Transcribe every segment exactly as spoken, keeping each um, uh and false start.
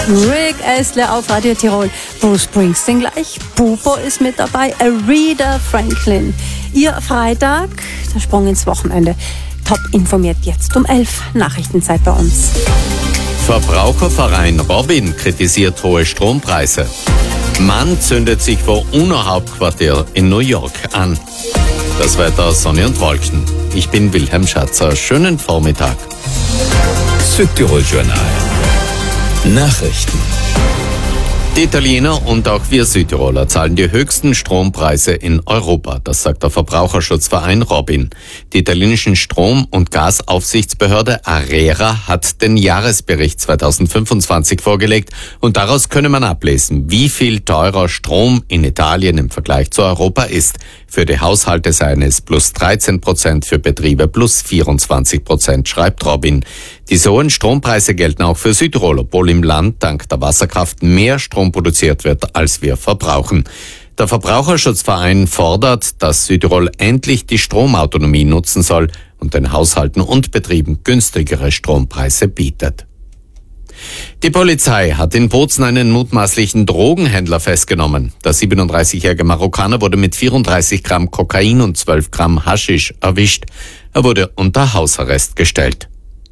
Rick Astley auf Radio Tirol. Bruce Springsteen gleich. Bubo ist mit dabei. Aretha Franklin. Ihr Freitag, der Sprung ins Wochenende. Top informiert jetzt um elf. Nachrichtenzeit bei uns. Verbraucherverein Robin kritisiert hohe Strompreise. Mann zündet sich vor UNO-Hauptquartier in New York an. Das Wetter Sonne und Wolken. Ich bin Wilhelm Schatzer. Schönen Vormittag. Südtirol Journal. Nachrichten. Die Italiener und auch wir Südtiroler zahlen die höchsten Strompreise in Europa. Das sagt der Verbraucherschutzverein Robin. Die italienischen Strom- und Gasaufsichtsbehörde ARERA hat den Jahresbericht zweitausendfünfundzwanzig vorgelegt und daraus könne man ablesen, wie viel teurer Strom in Italien im Vergleich zu Europa ist. Für die Haushalte seien es plus dreizehn Prozent, für Betriebe plus vierundzwanzig Prozent, schreibt Robin. Diese hohen Strompreise gelten auch für Südtirol, obwohl im Land dank der Wasserkraft mehr Strom produziert wird, als wir verbrauchen. Der Verbraucherschutzverein fordert, dass Südtirol endlich die Stromautonomie nutzen soll und den Haushalten und Betrieben günstigere Strompreise bietet. Die Polizei hat in Bozen einen mutmaßlichen Drogenhändler festgenommen. Der siebenunddreißigjährige Marokkaner wurde mit vierunddreißig Gramm Kokain und zwölf Gramm Haschisch erwischt. Er wurde unter Hausarrest gestellt.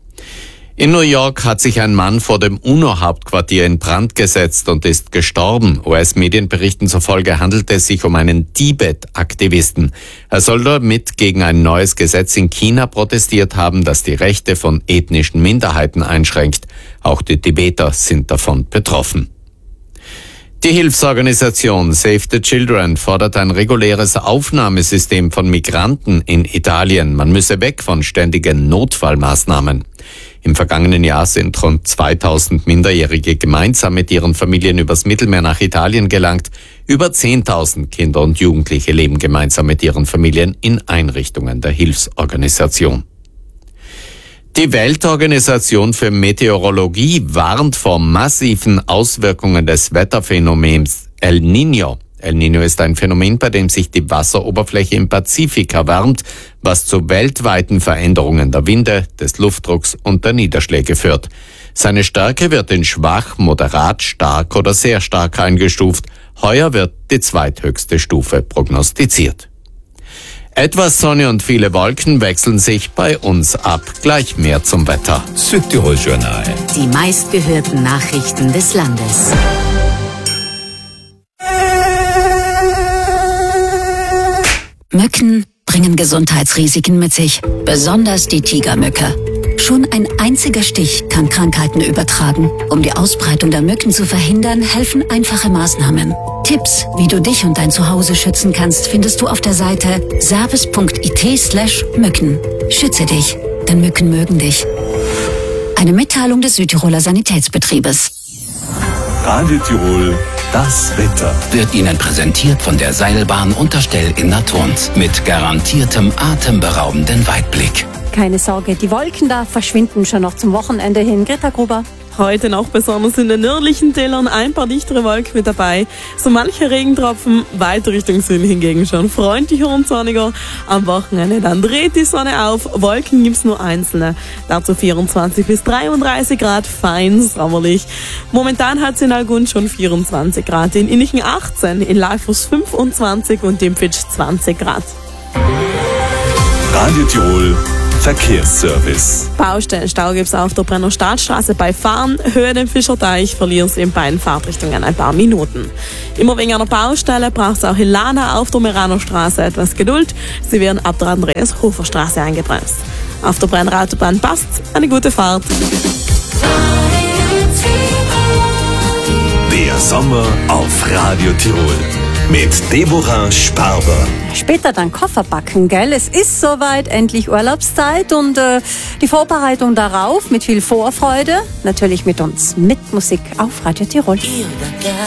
In New York hat sich ein Mann vor dem UNO-Hauptquartier in Brand gesetzt und ist gestorben. U S-Medienberichten zufolge handelt es sich um einen Tibet-Aktivisten. Er soll damit gegen ein neues Gesetz in China protestiert haben, das die Rechte von ethnischen Minderheiten einschränkt. Auch die Tibeter sind davon betroffen. Die Hilfsorganisation Save the Children fordert ein reguläres Aufnahmesystem von Migranten in Italien. Man müsse weg von ständigen Notfallmaßnahmen. Im vergangenen Jahr sind rund zweitausend Minderjährige gemeinsam mit ihren Familien übers Mittelmeer nach Italien gelangt. Über zehntausend Kinder und Jugendliche leben gemeinsam mit ihren Familien in Einrichtungen der Hilfsorganisation. Die Weltorganisation für Meteorologie warnt vor massiven Auswirkungen des Wetterphänomens El Niño. El Niño ist ein Phänomen, bei dem sich die Wasseroberfläche im Pazifik erwärmt, was zu weltweiten Veränderungen der Winde, des Luftdrucks und der Niederschläge führt. Seine Stärke wird in schwach, moderat, stark oder sehr stark eingestuft. Heuer wird die zweithöchste Stufe prognostiziert. Etwas Sonne und viele Wolken wechseln sich bei uns ab. Gleich mehr zum Wetter. Südtirol Journal. Die meistgehörten Nachrichten des Landes. Mücken bringen Gesundheitsrisiken mit sich, besonders die Tigermücke. Schon ein einziger Stich kann Krankheiten übertragen. Um die Ausbreitung der Mücken zu verhindern, helfen einfache Maßnahmen. Tipps, wie du dich und dein Zuhause schützen kannst, findest du auf der Seite service punkt it slash Mücken. Schütze dich, denn Mücken mögen dich. Eine Mitteilung des Südtiroler Sanitätsbetriebes. Radio Tirol, das Wetter. Wird Ihnen präsentiert von der Seilbahn Unterstell in Naturns mit garantiertem atemberaubenden Weitblick. Keine Sorge, die Wolken da verschwinden schon noch zum Wochenende hin. Greta Gruber. Heute noch besonders in den nördlichen Tälern ein paar dichtere Wolken mit dabei. So manche Regentropfen, weiter Richtung Süden hingegen schon freundlicher und sonniger. Am Wochenende dann dreht die Sonne auf, Wolken gibt's nur einzelne. Dazu vierundzwanzig bis dreiunddreißig Grad, fein sommerlich. Momentan hat's in Algund schon vierundzwanzig Grad, in Innichen achtzehn, in Laifus fünfundzwanzig und im Fitsch zwanzig Grad. Radio Tirol Verkehrsservice. Baustellenstau gibt's auf der Brenner Staatsstraße bei Fahren. Höhe dem Fischerteich verlieren Sie in beiden Fahrtrichtungen ein paar Minuten. Immer wegen einer Baustelle braucht es auch in Lana auf der Meraner Straße etwas Geduld. Sie werden ab der Andreas-Hofer Straße eingebremst. Auf der Brenner Autobahn passt eine gute Fahrt. Der Sommer auf Radio Tirol mit Deborah Sparber. Später dann Koffer backen, gell? Es ist soweit, endlich Urlaubszeit und äh, die Vorbereitung darauf mit viel Vorfreude. Natürlich mit uns, mit Musik auf Radio Tirol.